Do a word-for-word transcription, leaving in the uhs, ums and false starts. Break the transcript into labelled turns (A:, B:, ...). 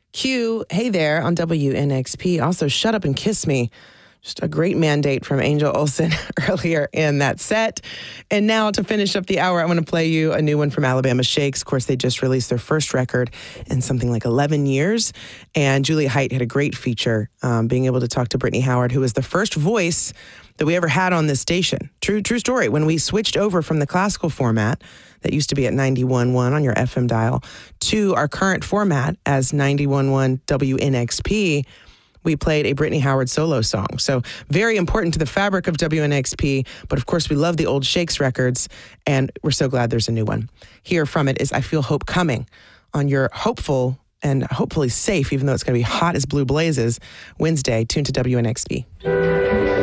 A: Q, Hey There on W N X P. Also, Shut Up and Kiss Me. Just a great mandate from Angel Olsen earlier in that set. And now to finish up the hour, I'm going to play you a new one from Alabama Shakes. Of course, they just released their first record in something like eleven years. And Julie Height had a great feature, um, being able to talk to Brittany Howard, who was the first voice that we ever had on this station. True, true story. When we switched over from the classical format that used to be at ninety-one point one on your F M dial to our current format as ninety-one point one W N X P, we played a Brittany Howard solo song. So very important to the fabric of W N X P. But of course, we love the old Shakes records, and we're so glad there's a new one. Here from it is I Feel Hope Coming on your hopeful and hopefully safe, even though it's going to be hot as blue blazes, Wednesday. Tune to W N X P.